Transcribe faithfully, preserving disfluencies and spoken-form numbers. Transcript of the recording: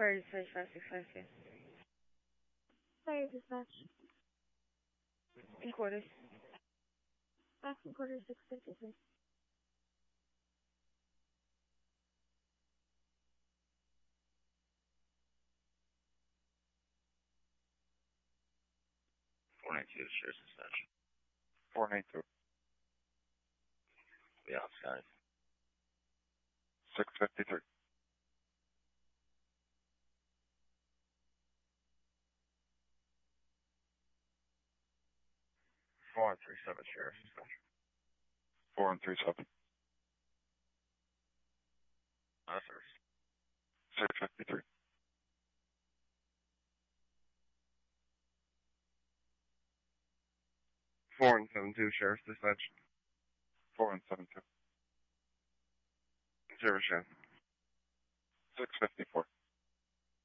Fire dispatch five six five two. Fire dispatch. In quarters. Back in quarter six fifty-three. four ninety-two, Sheriff's Dispatch. four ninety-two. The outside. six fifty-three. four one three seven, Sheriff's Dispatch. four one three seven. Officers. six fifty-three. four one seven two, Sheriff's Dispatch. four one seven two. Zero show. six fifty-four.